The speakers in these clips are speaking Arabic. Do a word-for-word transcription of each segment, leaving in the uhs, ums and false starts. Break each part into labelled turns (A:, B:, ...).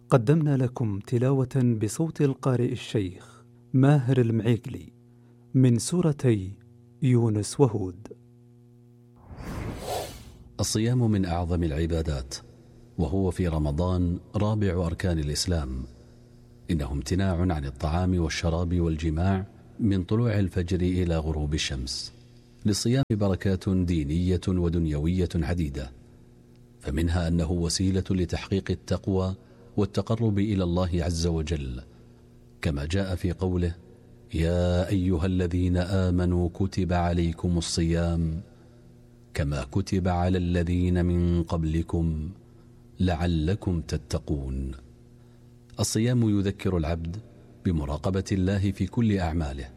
A: قدمنا لكم تلاوة بصوت القارئ الشيخ ماهر المعيقلي من سورتي يونس وهود.
B: الصيام من أعظم العبادات، وهو في رمضان رابع أركان الإسلام. إنه امتناع عن الطعام والشراب والجماع من طلوع الفجر إلى غروب الشمس. للصيام بركات دينية ودنيوية عديدة، فمنها أنه وسيلة لتحقيق التقوى والتقرب إلى الله عز وجل، كما جاء في قوله: يا أيها الذين آمنوا كتب عليكم الصيام كما كتب على الذين من قبلكم لعلكم تتقون. الصيام يذكر العبد بمراقبة الله في كل أعماله،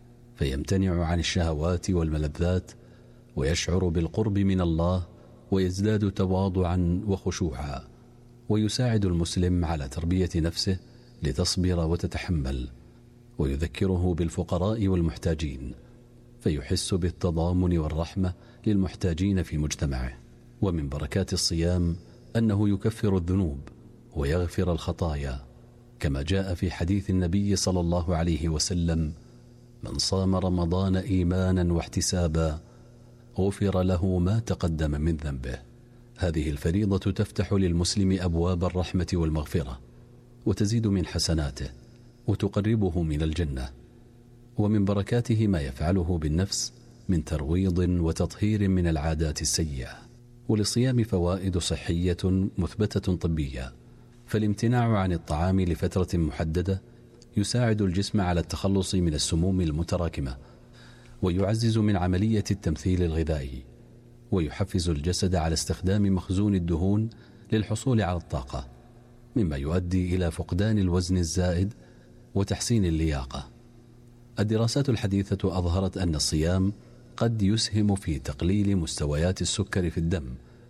B: فيمتنع عن الشهوات والملذات، ويشعر بالقرب من الله، ويزداد تواضعا وخشوعا، ويساعد المسلم على تربية نفسه لتصبر وتتحمل، ويذكره بالفقراء والمحتاجين، فيحس بالتضامن والرحمة للمحتاجين في مجتمعه. ومن بركات الصيام أنه يكفر الذنوب ويغفر الخطايا، كما جاء في حديث النبي صلى الله عليه وسلم: من صام رمضان إيمانا واحتسابا غفر له ما تقدم من ذنبه. هذه الفريضة تفتح للمسلم أبواب الرحمة والمغفرة، وتزيد من حسناته، وتقربه من الجنة. ومن بركاته ما يفعله بالنفس من ترويض وتطهير من العادات السيئة. وللصيام فوائد صحية مثبتة طبية، فالامتناع عن الطعام لفترة محددة يساعد الجسم على التخلص من السموم المتراكمة، ويعزز من عملية التمثيل الغذائي، ويحفز الجسد على استخدام مخزون الدهون للحصول على الطاقة، مما يؤدي إلى فقدان الوزن الزائد وتحسين اللياقة. الدراسات الحديثة أظهرت أن الصيام قد يسهم في تقليل مستويات السكر في الدم،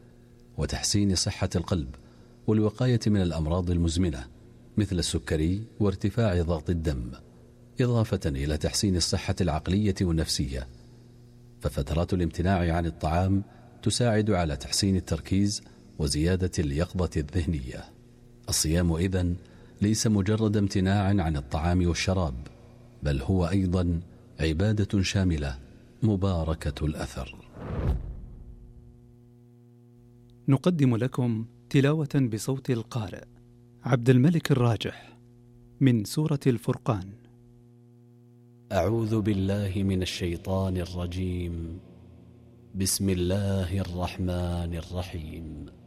B: وتحسين صحة القلب، والوقاية من الأمراض المزمنة مثل السكري وارتفاع ضغط الدم، إضافة إلى تحسين الصحة العقلية والنفسية. ففترات الامتناع عن الطعام تساعد على تحسين التركيز وزيادة اليقظة الذهنية. الصيام إذن ليس مجرد امتناع عن الطعام والشراب، بل هو أيضا عبادة شاملة مباركة الأثر.
A: نقدم لكم تلاوة بصوت القارئ عبد الملك الراجح من سورة الفرقان.
B: أعوذ بالله من الشيطان الرجيم. بسم الله الرحمن الرحيم.